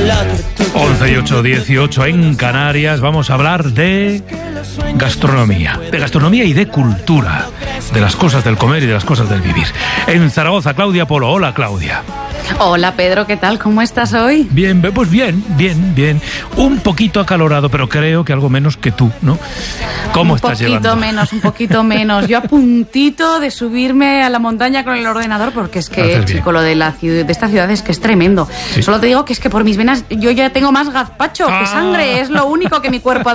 11:18 en Canarias. Vamos a hablar de gastronomía y de cultura, de las cosas del comer y de las cosas del vivir. En Zaragoza, Claudia Polo. Hola, Claudia. Hola, Pedro, ¿qué tal? ¿Cómo estás hoy? Bien, pues bien. Un poquito acalorado, pero creo que algo menos que tú, ¿no? ¿Cómo estás llevando? Un poquito menos. Yo a puntito de subirme a la montaña con el ordenador, porque es que, chico, lo de esta ciudad es que es tremendo. Sí. Solo te digo que es que por mis venas yo ya tengo más gazpacho que sangre. Es lo único que mi cuerpo